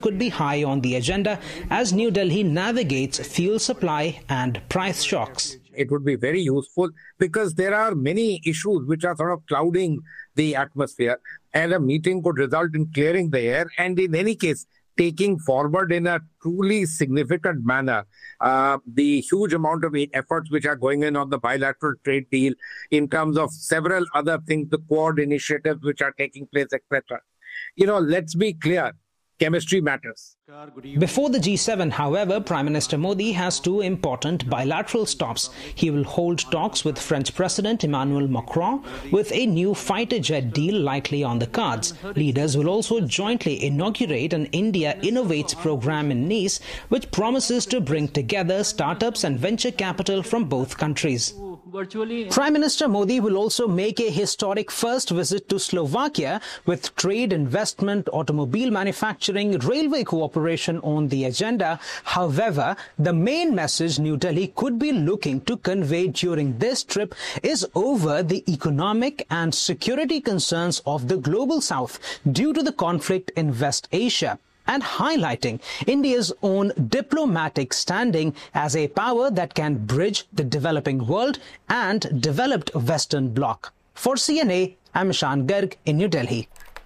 could be high on the agenda as New Delhi navigates fuel supply and price shocks. It would be very useful because there are many issues which are sort of clouding the atmosphere, and a meeting could result in clearing the air and in any case taking forward in a truly significant manner the huge amount of efforts which are going in on the bilateral trade deal in terms of several other things, the Quad initiatives which are taking place, etc. Let's be clear. Chemistry matters. Before the G7, however, Prime Minister Modi has two important bilateral stops. He will hold talks with French President Emmanuel Macron, with a new fighter jet deal likely on the cards. Leaders will also jointly inaugurate an India Innovates program in Nice, which promises to bring together startups and venture capital from both countries. Prime Minister Modi will also make a historic first visit to Slovakia, with trade, investment, automobile manufacturing, railway cooperation on the agenda. However, the main message New Delhi could be looking to convey during this trip is over the economic and security concerns of the global south due to the conflict in West Asia, and highlighting India's own diplomatic standing as a power that can bridge the developing world and developed Western bloc. For CNA, I'm Ishan Garg in New Delhi.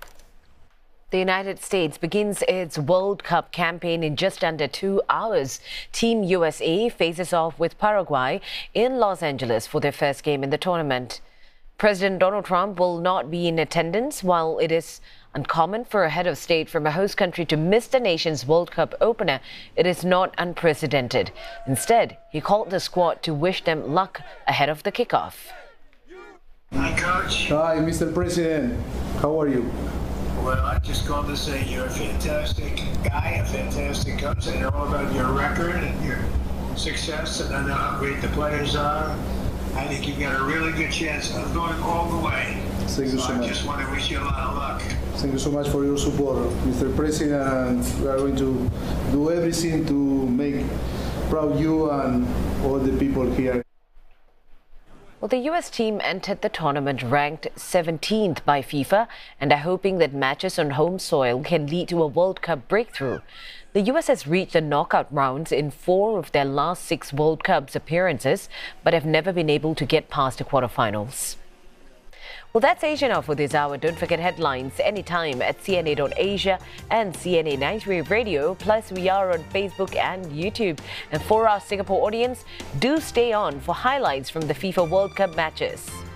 The United States begins its World Cup campaign in just under 2 hours. Team USA faces off with Paraguay in Los Angeles for their first game in the tournament. President Donald Trump will not be in attendance. While it is uncommon for a head of state from a host country to miss the nation's World Cup opener, it is not unprecedented. Instead, he called the squad to wish them luck ahead of the kickoff. Hi, Coach. Hi, Mr. President. How are you? Well, I just called to say you're a fantastic guy, a fantastic coach. I know about your record and your success, and I know how great the players are. I think you've got a really good chance of going all the way. Thank you so much. I just want to wish you a lot of luck. Thank you so much for your support, Mr. President. We are going to do everything to make proud you and all the people here. Well, the U.S. team entered the tournament ranked 17th by FIFA and are hoping that matches on home soil can lead to a World Cup breakthrough. The U.S. has reached the knockout rounds in 4 of their last 6 World Cups appearances, but have never been able to get past the quarterfinals. Well, that's Asia now for this hour. Don't forget headlines anytime at CNA.Asia and CNA 93 Radio. Plus, we are on Facebook and YouTube. And for our Singapore audience, do stay on for highlights from the FIFA World Cup matches.